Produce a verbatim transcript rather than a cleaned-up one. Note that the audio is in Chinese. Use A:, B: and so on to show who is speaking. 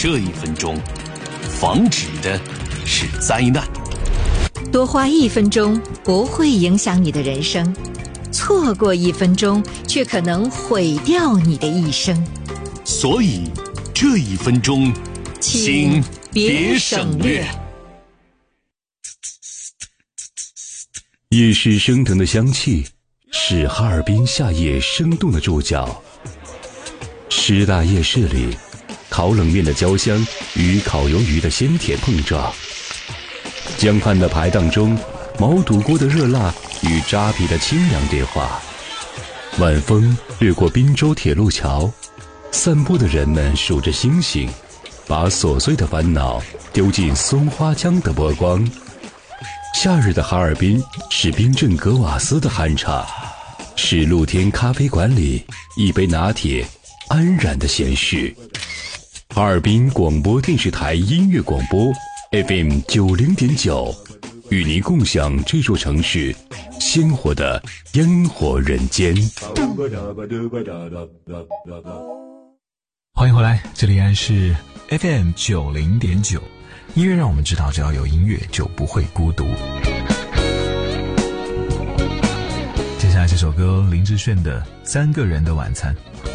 A: 这一分钟，防止的是灾难。
B: 多花一分钟不会影响你的人生，错过一分钟却可能毁掉你的一生。
A: 所以这一分钟，请别省略。
C: 夜市升腾的香气是哈尔滨夏夜生动的注脚。师大夜市里，烤冷面的焦香与烤鱿鱼的鲜甜碰撞，江畔的排档中，毛肚锅的热辣与扎皮的清凉对话。晚风掠过滨州铁路桥，散步的人们数着星星，把琐碎的烦恼丢进松花江的波光。夏日的哈尔滨是冰镇格瓦斯的酣畅，是露天咖啡馆里一杯拿铁安然的闲适。哈尔滨广播电视台音乐广播 F M 九零点九，与您共享这座城市鲜活的烟火人间。
D: 欢迎回来，这里依然是 F M 九零点九，音乐让我们知道，只要有音乐就不会孤独。接下来这首歌林志炫的《三个人的晚餐》。